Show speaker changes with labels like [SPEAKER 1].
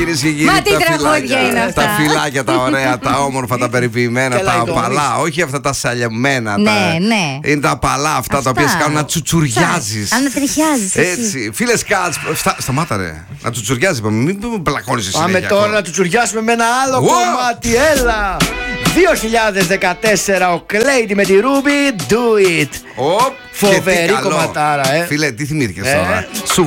[SPEAKER 1] κυρίες και κύριοι.
[SPEAKER 2] Μα τι τραγούδια είναι αυτά.
[SPEAKER 1] Τα φυλάκια τα ωραία, τα όμορφα, τα περιποιημένα, τα απαλά. Όχι αυτά τα σαλεμμένα.
[SPEAKER 2] Ναι.
[SPEAKER 1] Είναι τα απαλά αυτά τα οποία σε κάνουν να τσουτσουριάζεις.
[SPEAKER 2] Αν τριχιάζεις.
[SPEAKER 1] Έτσι. Φίλε Σκάτς, σταμάτα ρε. Να τσουτσουριάζει, είπαμε. Μην πλακώνεις εσύ.
[SPEAKER 3] Πάμε τώρα να τσουτσουριάσουμε με ένα άλλο κομμάτι. Έλα. 2014 ο Clady με τη Ruby, Do It. Φοβερή κομματάρα,
[SPEAKER 1] Φίλε, τι θυμήθηκες τώρα?